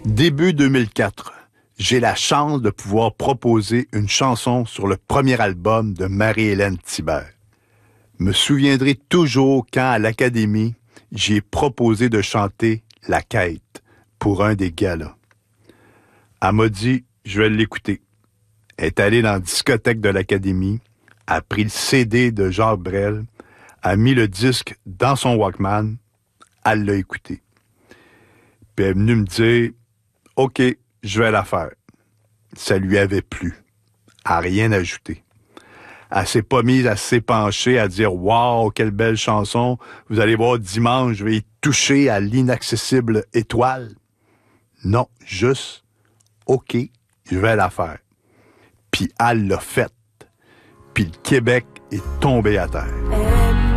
Début 2004, j'ai la chance de pouvoir proposer une chanson sur le premier album de Marie-Hélène Thibert. Me souviendrai toujours quand, à l'Académie, j'ai proposé de chanter La Quête pour un des galas. Elle m'a dit, je vais l'écouter. Elle est allée dans la discothèque de l'Académie, a pris le CD de Jacques Brel, a mis le disque dans son Walkman, elle l'a écouté. Puis elle est venue me dire, « OK, je vais la faire. » Ça lui avait plu. Elle n'a rien ajouté. Elle s'est pas mise à s'épancher, à dire « Wow, quelle belle chanson. Vous allez voir dimanche, je vais y toucher à l'inaccessible étoile. » Non, juste « OK, je vais la faire. » Puis elle l'a faite. Puis le Québec est tombé à terre.